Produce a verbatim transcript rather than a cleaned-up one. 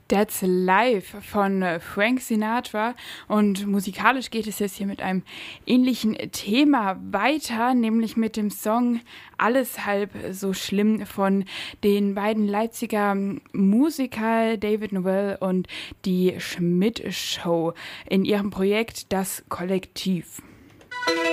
That's Life von äh, Frank Sinatra und musikalisch geht es jetzt hier mit einem ähnlichen Thema weiter, nämlich mit dem Song Alles halb so schlimm von den beiden Leipziger Musiker David Novell und die Schmidt Show in ihrem Projekt Das Kollektiv.